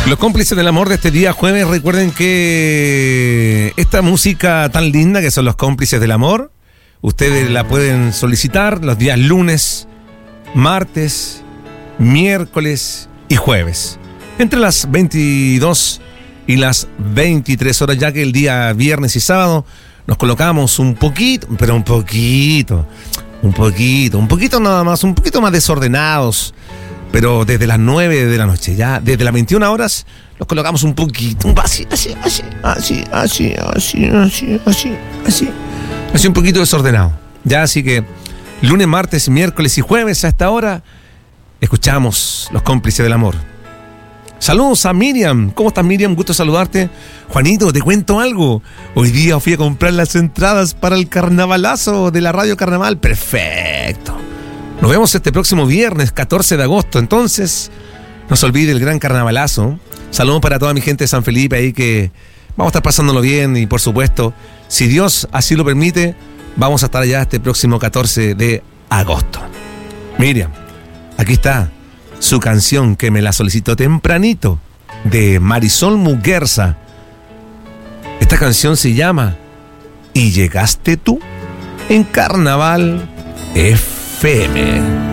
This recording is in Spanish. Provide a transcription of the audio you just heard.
Los cómplices del amor de este día jueves, recuerden que esta música tan linda que son los cómplices del amor, ustedes la pueden solicitar los días lunes, martes, miércoles y jueves, entre las 22 y las 23 horas, ya que el día viernes y sábado nos colocamos un poquito, pero un poquito nada más, un poquito más desordenados. Pero desde las 9 de la noche, ya desde las 21 horas, nos colocamos un poquito, así, un poquito desordenado. Ya, así que lunes, martes, miércoles y jueves a esta hora, escuchamos Los Cómplices del Amor. Saludos a Miriam. ¿Cómo estás, Miriam? Gusto saludarte. Juanito, te cuento algo. Hoy día fui a comprar las entradas para el carnavalazo de la Radio Carnaval. Perfecto. Nos vemos este próximo viernes, 14 de agosto. Entonces, no se olvide el gran carnavalazo. Saludos para toda mi gente de San Felipe ahí, que vamos a estar pasándolo bien. Y por supuesto, si Dios así lo permite, vamos a estar allá este próximo 14 de agosto. Miriam, aquí está su canción que me la solicitó tempranito, de Marisol Muguerza. Esta canción se llama ¿Y llegaste tú? En Carnaval FM.